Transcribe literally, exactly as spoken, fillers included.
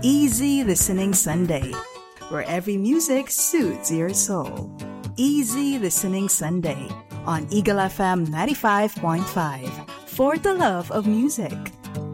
Easy Listening Sunday, where every music suits your soul. Easy Listening Sunday on Eagle F M ninety-five point five, for the love of music.